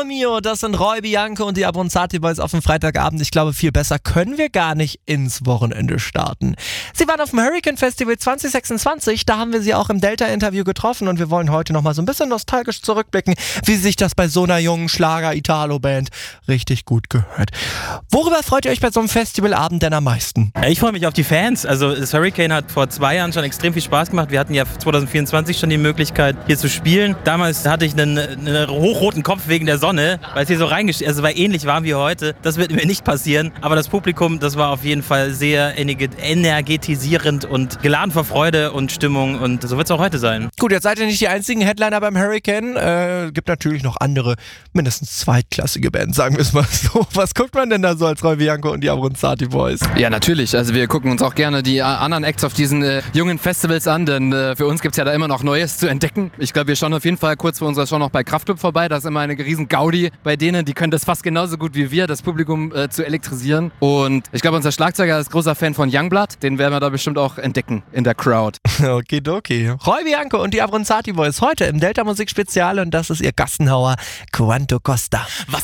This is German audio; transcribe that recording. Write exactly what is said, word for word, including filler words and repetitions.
Mio, das sind Roy Bianco und die Abronzati Boys auf dem Freitagabend. Ich glaube, viel besser können wir gar nicht ins Wochenende starten. Sie waren auf dem Hurricane Festival zwanzig sechsundzwanzig, da haben wir sie auch im Delta-Interview getroffen und wir wollen heute nochmal so ein bisschen nostalgisch zurückblicken, wie sich das bei so einer jungen Schlager-Italo-Band richtig gut gehört. Worüber freut ihr euch bei so einem Festivalabend denn am meisten? Ich freue mich auf die Fans. Also das Hurricane hat vor zwei Jahren schon extrem viel Spaß gemacht. Wir hatten ja zwanzig vierundzwanzig schon die Möglichkeit, hier zu spielen. Damals hatte ich einen, einen hochroten Kopf wegen der Sonne, weil es hier so reingestellt, also war ähnlich warm wie heute. Das wird mir nicht passieren. Aber das Publikum, das war auf jeden Fall sehr energetisierend und geladen vor Freude und Stimmung. Und so wird es auch heute sein. Gut, jetzt seid ihr nicht die einzigen Headliner beim Hurricane. Äh, gibt natürlich noch andere, mindestens zweitklassige Bands, sagen wir es mal so. Was guckt man denn da so als Roy Bianco und die Abronzati Boys? Ja, natürlich. Also wir gucken uns auch gerne die anderen Acts auf diesen äh, jungen Festivals an, denn äh, für uns gibt es ja da immer noch Neues zu entdecken. Ich glaube, wir schauen auf jeden Fall kurz vor unserer Show noch bei Kraftklub vorbei. Da ist immer eine riesen Gaudi bei denen. Die können das fast genauso gut wie wir, das Publikum äh, zu elektrisieren. Und ich glaube, unser Schlagzeuger ist großer Fan von Youngblood. Den werden wir da bestimmt auch entdecken in der Crowd. Okidoki. Roy Bianco und die Abronzati Boys heute im Delta Musik Spezial und das ist ihr Gassenhauer Quanto Costa. Was